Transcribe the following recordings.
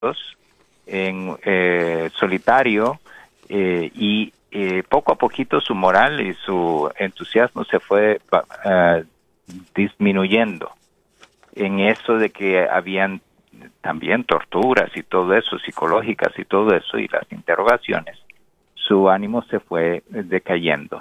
en solitario, y poco a poquito su moral y su entusiasmo se fue disminuyendo en eso de que habían también torturas y todo eso, psicológicas y todo eso, y las interrogaciones. Su ánimo se fue decayendo.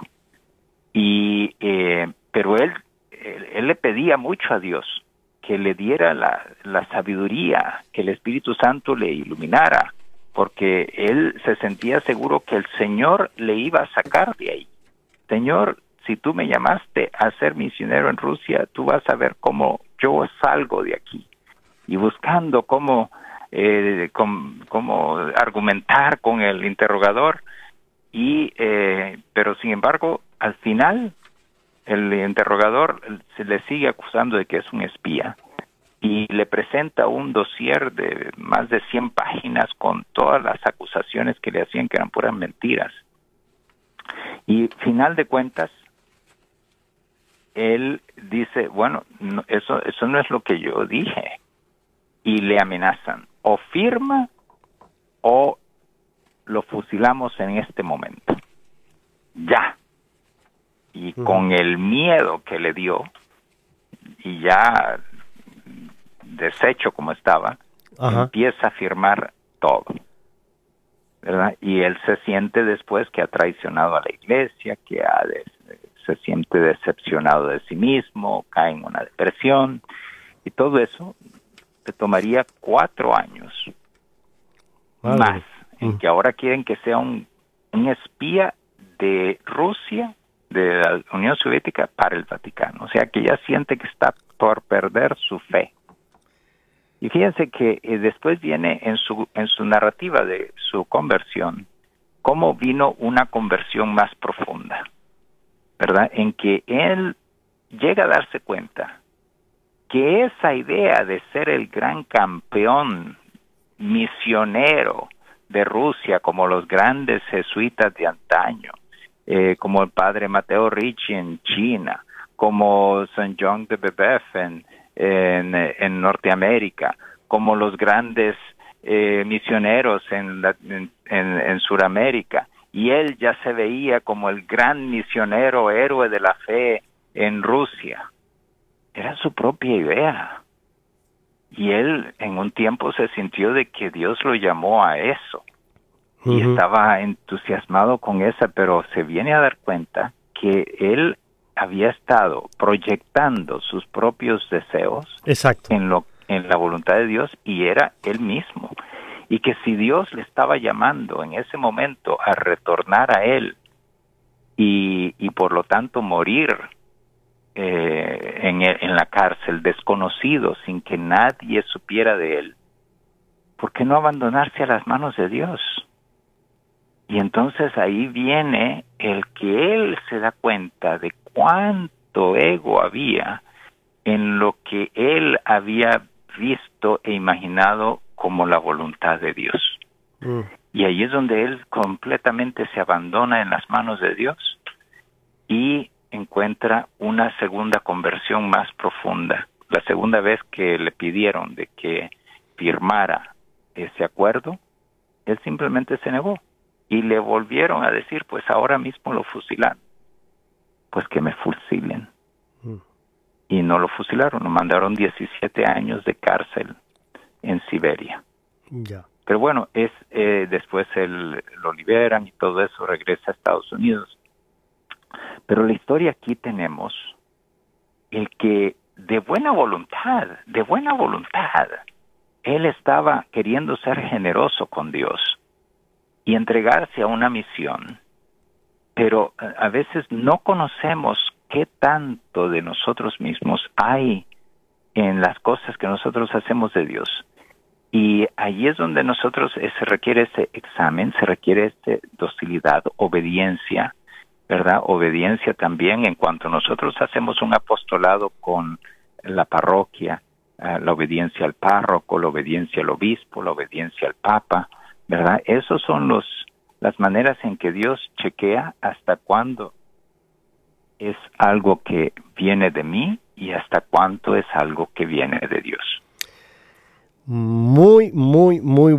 Pero él le pedía mucho a Dios que le diera la sabiduría, que el Espíritu Santo le iluminara, porque él se sentía seguro que el Señor le iba a sacar de ahí. Señor, si tú me llamaste a ser misionero en Rusia, tú vas a ver cómo yo salgo de aquí. Y buscando cómo argumentar con el interrogador, pero sin embargo, al final, el interrogador se le sigue acusando de que es un espía y le presenta un dossier de más de 100 páginas con todas las acusaciones que le hacían, que eran puras mentiras. Y final de cuentas, él dice, bueno, no, eso no es lo que yo dije. Y le amenazan, o firma o lo fusilamos en este momento. Ya. Y con el miedo que le dio, y ya deshecho como estaba, empieza a firmar todo, ¿verdad? Y él se siente después que ha traicionado a la iglesia, que se siente decepcionado de sí mismo, cae en una depresión, y todo eso te tomaría 4 años más, en que ahora quieren que sea un espía de Rusia, de la Unión Soviética, para el Vaticano. O sea, que ya siente que está por perder su fe. Y fíjense que después viene en su narrativa de su conversión, cómo vino una conversión más profunda, ¿verdad? En que él llega a darse cuenta que esa idea de ser el gran campeón misionero de Rusia, como los grandes jesuitas de antaño, como el padre Mateo Ricci en China, como Saint John de Brebeuf en Norteamérica, como los grandes misioneros en Sudamérica, y él ya se veía como el gran misionero héroe de la fe en Rusia. Era su propia idea. Y él en un tiempo se sintió de que Dios lo llamó a eso. Y estaba entusiasmado con esa, pero se viene a dar cuenta que él había estado proyectando sus propios deseos en la voluntad de Dios, y era él mismo. Y que si Dios le estaba llamando en ese momento a retornar a él y por lo tanto morir en la cárcel, desconocido, sin que nadie supiera de él, ¿por qué no abandonarse a las manos de Dios? Y entonces ahí viene el que él se da cuenta de cuánto ego había en lo que él había visto e imaginado como la voluntad de Dios. Y ahí es donde él completamente se abandona en las manos de Dios y encuentra una segunda conversión más profunda. La segunda vez que le pidieron de que firmara ese acuerdo, él simplemente se negó. Y le volvieron a decir, pues ahora mismo lo fusilan. Pues que me fusilen. Y no lo fusilaron, lo mandaron 17 años de cárcel en Siberia. Pero bueno, después lo liberan y todo eso, regresa a Estados Unidos. Pero la historia aquí tenemos el que de buena voluntad, él estaba queriendo ser generoso con Dios y entregarse a una misión, pero a veces no conocemos qué tanto de nosotros mismos hay en las cosas que nosotros hacemos de Dios. Y ahí es donde nosotros se requiere ese examen, se requiere docilidad, obediencia, ¿verdad? Obediencia también en cuanto nosotros hacemos un apostolado con la parroquia, la obediencia al párroco, la obediencia al obispo, la obediencia al papa, ¿verdad? Esos son las maneras en que Dios chequea hasta cuándo es algo que viene de mí y hasta cuánto es algo que viene de Dios. Muy, muy, muy